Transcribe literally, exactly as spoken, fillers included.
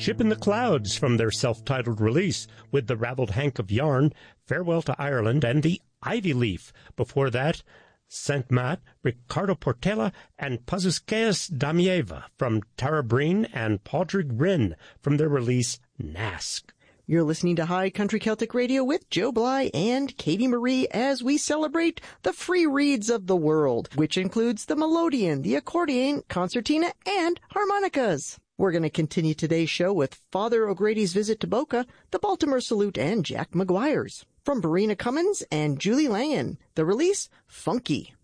Ship in the Clouds from their self-titled release with The Ravelled Hank of Yarn, Farewell to Ireland, and The Ivy Leaf. Before that, Saint Mat, Ricardo Portela, and Pazuskeas Damieva from Tara Breen and Padraig Rinn from their release Nask. You're listening to High Country Celtic Radio with Joe Bly and Katie Marie as we celebrate the free reeds of the world, which includes the melodeon, the accordion, concertina, and harmonicas. We're going to continue today's show with Father O'Grady's Visit to Boca, the Baltimore Salute, and Jack McGuire's. From Barina Cummins and Julie Langan, the release, Funky.